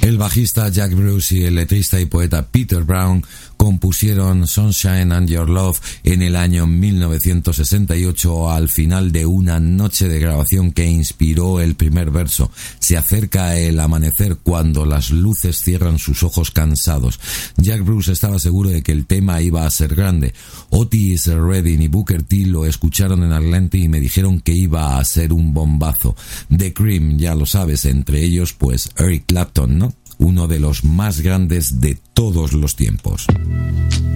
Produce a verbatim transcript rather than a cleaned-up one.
El bajista Jack Bruce y el letrista y poeta Peter Brown compusieron Sunshine and Your Love en el año mil novecientos sesenta y ocho al final de una noche de grabación que inspiró el primer verso. Se acerca el amanecer cuando las luces cierran sus ojos cansados. Jack Bruce estaba seguro de que el tema iba a ser grande. Otis Redding y Booker T lo escucharon en Atlanta y me dijeron que iba a ser un bombazo. The Cream, ya lo sabes, entre ellos pues Eric Clapton, ¿no? Uno de los más grandes de todos los tiempos.